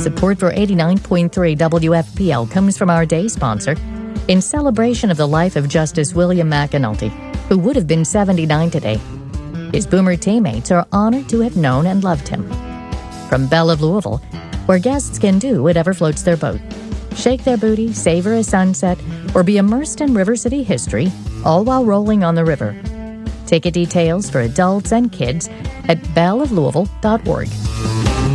Support for 89.3 WFPL comes from our day sponsor. In celebration of the life of Justice William McAnulty, who would have been 79 today, his Boomer teammates are honored to have known and loved him. From Belle of Louisville, where guests can do whatever floats their boat. Shake their booty, savor a sunset, or be immersed in River City history, all while rolling on the river. Ticket details for adults and kids at belleoflouisville.org.